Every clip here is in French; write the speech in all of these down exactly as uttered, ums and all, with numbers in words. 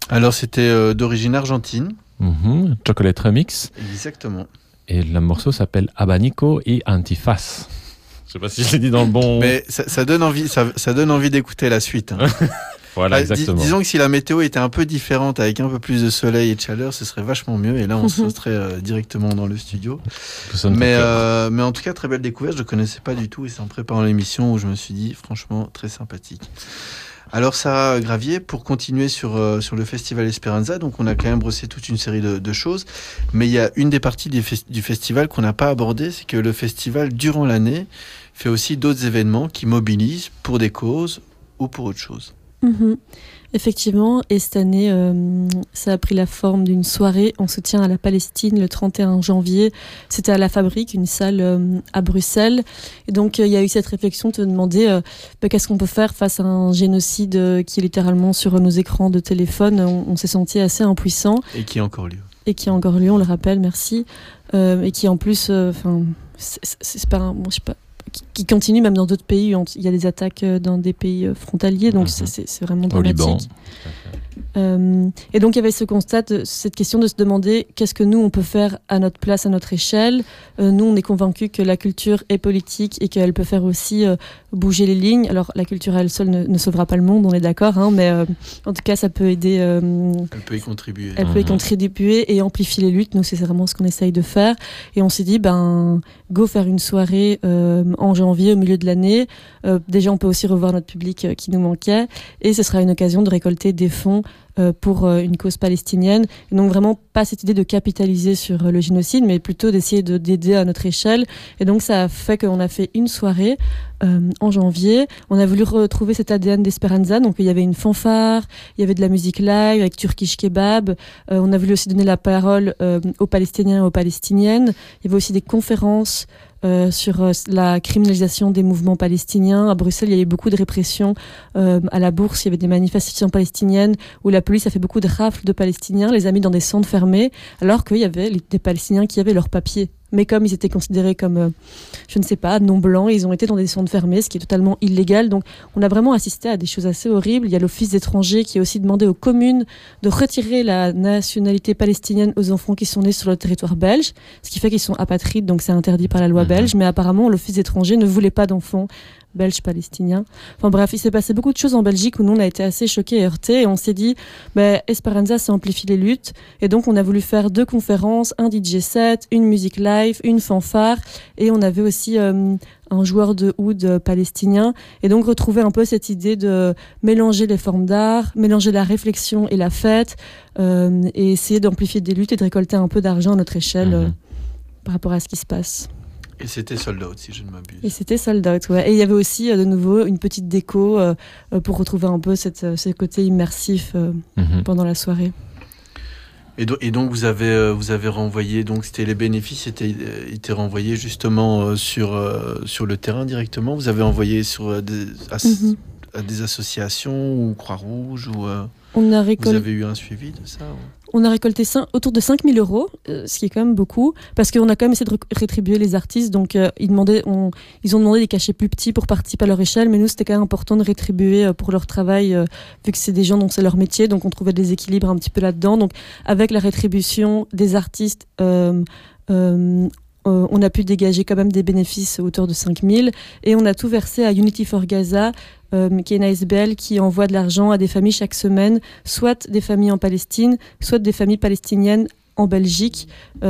Alors c'était euh, d'origine argentine. Mm-hmm. Chocolate Remix. Exactement. Et le morceau s'appelle Abanico y Antifaz. Je sais pas si je l'ai dit dans le bon... Mais ça, ça donne envie, ça, ça donne envie d'écouter la suite. Hein. Voilà, ah, exactement. Dis, disons que si la météo était un peu différente, avec un peu plus de soleil et de chaleur, ce serait vachement mieux. Et là, on se serait euh, directement dans le studio. Mais, euh, mais en tout cas, très belle découverte. Je ne connaissais pas du tout. Et c'est en préparant l'émission où je me suis dit, franchement, très sympathique. Alors Sarah Gravier, pour continuer sur, euh, sur le festival Esperanza, donc on a quand même brossé toute une série de, de choses, mais il y a une des parties du, fes- du festival qu'on n'a pas abordée, c'est que le festival, durant l'année, fait aussi d'autres événements qui mobilisent pour des causes ou pour autre chose. Mmh. Effectivement, et cette année, euh, ça a pris la forme d'une soirée en soutien à la Palestine le trente et un janvier. C'était à la Fabrique, une salle euh, à Bruxelles. Et donc, il euh, y a eu cette réflexion de se demander euh, bah, qu'est-ce qu'on peut faire face à un génocide euh, qui est littéralement sur nos écrans de téléphone. On, on s'est senti assez impuissant. Et qui a encore lieu. Et qui a encore lieu, on le rappelle, merci. Euh, et qui en plus, enfin, euh, c'est, c'est, c'est pas un... Bon, je sais pas. qui continue même dans d'autres pays. Il y a des attaques dans des pays frontaliers, donc mmh. c'est, c'est, c'est vraiment dramatique. Au Liban. Euh, et donc il y avait ce constat, de, cette question de se demander qu'est-ce que nous on peut faire à notre place, à notre échelle. Euh, nous on est convaincus que la culture est politique et qu'elle peut faire aussi euh, bouger les lignes. Alors la culture elle seule ne, ne sauvera pas le monde, on est d'accord, hein, mais euh, en tout cas ça peut aider. Euh, elle peut y contribuer. Elle mmh. peut y contribuer et amplifier les luttes. Nous c'est vraiment ce qu'on essaye de faire. Et on s'est dit ben go faire une soirée euh, en janvier au milieu de l'année. Euh, déjà on peut aussi revoir notre public euh, qui nous manquait et ce sera une occasion de récolter des fonds euh, pour euh, une cause palestinienne. Et donc vraiment pas cette idée de capitaliser sur euh, le génocide, mais plutôt d'essayer de, d'aider à notre échelle. Et donc ça a fait qu'on a fait une soirée euh, en janvier. On a voulu retrouver cet A D N d'Esperanza. Donc il y avait une fanfare, il y avait de la musique live avec Turkish Kebab. Euh, on a voulu aussi donner la parole euh, aux Palestiniens et aux Palestiniennes. Il y avait aussi des conférences Euh, sur euh, la criminalisation des mouvements palestiniens. À Bruxelles, il y a eu beaucoup de répression. Euh, à la Bourse, il y avait des manifestations palestiniennes où la police a fait beaucoup de rafles de Palestiniens, les a mis dans des centres fermés, alors qu'il y avait des Palestiniens qui avaient leurs papiers. Mais comme ils étaient considérés comme, euh, je ne sais pas, non blancs, ils ont été dans des centres fermés, ce qui est totalement illégal. Donc, on a vraiment assisté à des choses assez horribles. Il y a l'Office d'étrangers qui a aussi demandé aux communes de retirer la nationalité palestinienne aux enfants qui sont nés sur le territoire belge, ce qui fait qu'ils sont apatrides, donc c'est interdit par la loi mmh. belge. Mais apparemment, l'Office d'étrangers ne voulait pas d'enfants belges palestiniens. Enfin bref, il s'est passé beaucoup de choses en Belgique où nous on a été assez choqués et heurtés et on s'est dit bah, Esperanza ça amplifie les luttes et donc on a voulu faire deux conférences, un D J set, une musique live, une fanfare et on avait aussi euh, un joueur de oud palestinien et donc retrouver un peu cette idée de mélanger les formes d'art, mélanger la réflexion et la fête euh, et essayer d'amplifier des luttes et de récolter un peu d'argent à notre échelle mmh. euh, par rapport à ce qui se passe. Et c'était sold out, si je ne m'abuse. Et c'était sold out, ouais. Et il y avait aussi, euh, de nouveau, une petite déco euh, pour retrouver un peu cette, euh, ce côté immersif euh, mm-hmm. pendant la soirée. Et, do- et donc, vous avez, euh, vous avez renvoyé, donc c'était les bénéfices étaient, euh, étaient renvoyés justement euh, sur, euh, sur le terrain directement. Vous avez envoyé sur euh, des, as- mm-hmm. à des associations ou Croix-Rouge ou, euh, On a récoll... Vous avez eu un suivi de ça ou... On a récolté cinq, autour de cinq mille euros, euh, ce qui est quand même beaucoup, parce qu'on a quand même essayé de ré- rétribuer les artistes. Donc, euh, ils, demandaient, on, ils ont demandé des cachets plus petits pour participer à leur échelle, mais nous, c'était quand même important de rétribuer euh, pour leur travail, euh, vu que c'est des gens dont c'est leur métier. Donc, on trouvait des équilibres un petit peu là-dedans. Donc, avec la rétribution des artistes, euh, euh, euh, on a pu dégager quand même des bénéfices autour de cinq mille. Et on a tout versé à Unity for Gaza, Euh, qui est une A S B L qui envoie de l'argent à des familles chaque semaine, soit des familles en Palestine, soit des familles palestiniennes en Belgique.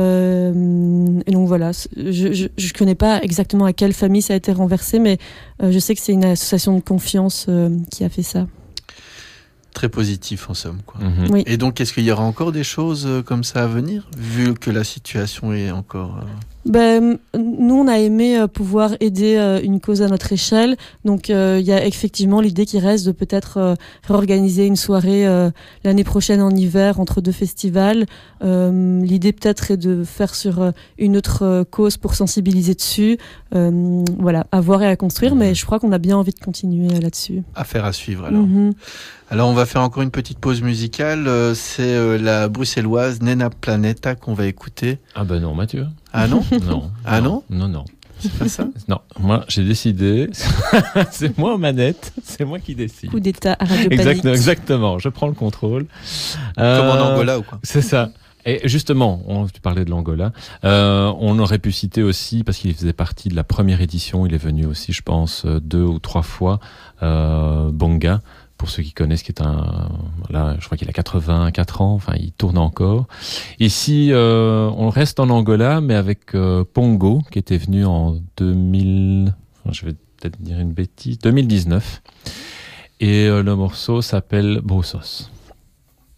Euh, et donc voilà, je ne connais pas exactement à quelle famille ça a été renversé, mais euh, je sais que c'est une association de confiance euh, qui a fait ça. Très positif en somme, quoi. Mmh. Oui. Et donc, est-ce qu'il y aura encore des choses euh, comme ça à venir, vu que la situation est encore... Euh... Ben, nous, on a aimé euh, pouvoir aider euh, une cause à notre échelle. Donc, il euh, y a effectivement l'idée qui reste de peut-être euh, réorganiser une soirée euh, l'année prochaine en hiver entre deux festivals. Euh, l'idée peut-être est de faire sur euh, une autre euh, cause pour sensibiliser dessus. Euh, voilà, à voir et à construire. Mmh. Mais je crois qu'on a bien envie de continuer euh, là-dessus. Affaire à suivre, alors. Mmh. Alors, on va faire encore une petite pause musicale. Euh, c'est euh, la bruxelloise Nena Planeta qu'on va écouter. Ah ben non, Mathieu. Ah non Non. Ah non Non, non. C'est pas ça? Non, moi j'ai décidé, c'est moi aux manettes, c'est moi qui décide. Coup d'état à Radio Panique. Exactement, exactement, je prends le contrôle. Comme euh, en Angola ou quoi? C'est ça. Et justement, on, tu parlais de l'Angola, euh, on aurait pu citer aussi, parce qu'il faisait partie de la première édition, il est venu aussi, je pense, deux ou trois fois, euh, Bonga, pour ceux qui connaissent, qui est un, là, je crois qu'il a quatre-vingt-quatre ans, enfin, il tourne encore. Ici, euh, on reste en Angola, mais avec euh, Pongo, qui était venu en deux mille, je vais peut-être dire une bêtise, deux mille dix-neuf. Et euh, le morceau s'appelle Broussos.